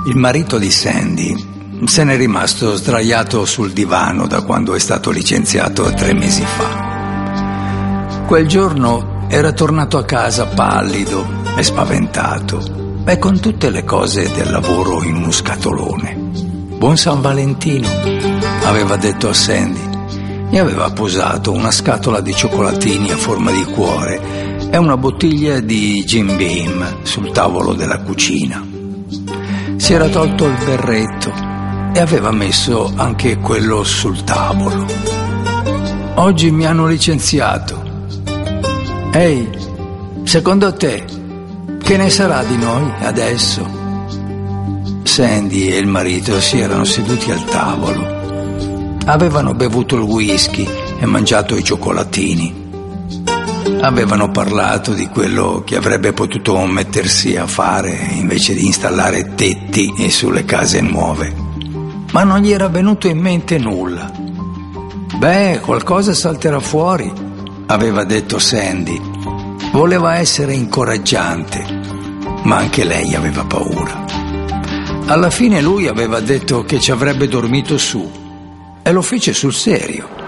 Il marito di Sandy se n'è rimasto sdraiato sul divano da quando è stato licenziato 3 mesi fa. Quel giorno era tornato a casa pallido e spaventato e con tutte le cose del lavoro in uno scatolone. Buon San Valentino, aveva detto a Sandy, e aveva posato una scatola di cioccolatini a forma di cuore e una bottiglia di Jim Beam sul tavolo della cucina. Si era tolto il berretto e aveva messo anche quello sul tavolo. Oggi mi hanno licenziato. Ehi, secondo te, che ne sarà di noi adesso? Sandy e il marito si erano seduti al tavolo. Avevano bevuto il whisky e mangiato i cioccolatini. Avevano parlato di quello che avrebbe potuto mettersi a fare invece di installare tetti sulle case nuove. Ma non gli era venuto in mente nulla. Beh, qualcosa salterà fuori, aveva detto Sandy. Voleva essere incoraggiante, ma anche lei aveva paura. Alla fine lui aveva detto che ci avrebbe dormito su e lo fece sul serio.